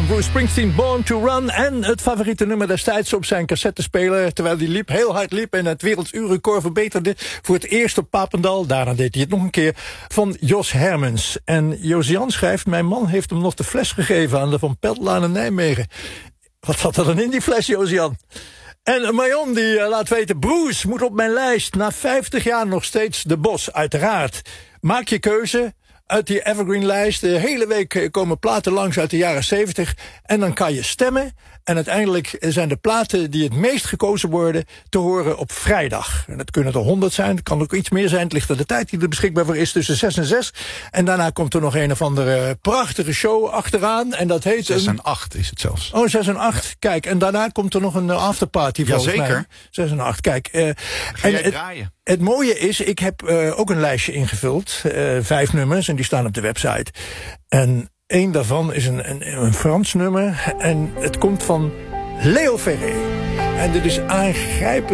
van Bruce Springsteen, Born to Run. En het favoriete nummer destijds op zijn cassettespeler, terwijl hij liep, heel hard liep en het wereldsuurrecord verbeterde. Voor het eerst op Papendal, daarna deed hij het nog een keer, van Jos Hermens. En Josian schrijft, mijn man heeft hem nog de fles gegeven aan de Van Peltlaan in Nijmegen. Wat zat er dan in die fles, Josian? En Marion die laat weten, Bruce moet op mijn lijst. Na 50 jaar nog steeds de Bos, uiteraard. Maak je keuze uit die Evergreen-lijst. De hele week komen platen langs uit de jaren 70. En dan kan je stemmen. En uiteindelijk zijn de platen die het meest gekozen worden te horen op vrijdag. En dat kunnen er 100 zijn, het kan ook iets meer zijn. Het ligt aan de tijd die er beschikbaar voor is, tussen 6 en 6. En daarna komt er nog een of andere prachtige show achteraan. En dat heet 6 en 8 is het zelfs. Oh, 6 en 8. Ja. Kijk, en daarna komt er nog een afterparty volgens mij. Jazeker. 6 en 8, kijk. Ga jij draaien? Het mooie is, ik heb ook een lijstje ingevuld. 5 nummers en die staan op de website. En één daarvan is een Frans nummer. En het komt van Leo Ferré. En dit is aangrijpend.